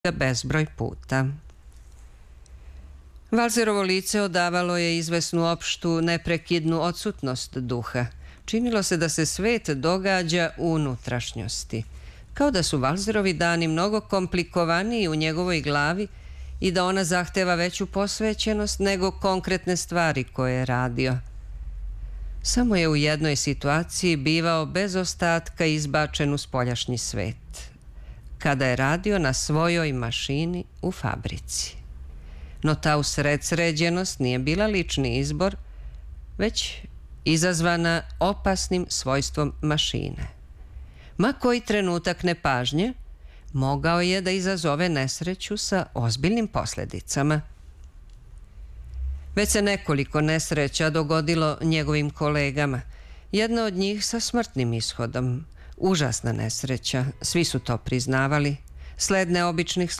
ga bezbroj puta. Valzerovo lice odavalo je izvesnu opštu neprekidnu odsutnost duha. Činilo se da se svet događa u unutrašnjosti, kao da su Valzerovi dani mnogo komplikovaniji u njegovoj glavi i da ona zahteva veću posvećenost nego konkretne stvari koje je radio. Samo je u jednoj situaciji bivao bez ostatka izbačen u spoljašnji svet, kada je radio na svojoj mašini u fabrici. No ta usredsređenost nije bila lični izbor, već izazvana opasnim svojstvom mašine. Ma koji trenutak nepažnje mogao je da izazove nesreću sa ozbiljnim posljedicama. Već se nekoliko nesreća dogodilo njegovim kolegama, jedna od njih sa smrtnim ishodom. Užasna nesreća, svi su to priznavali, sled neobičnih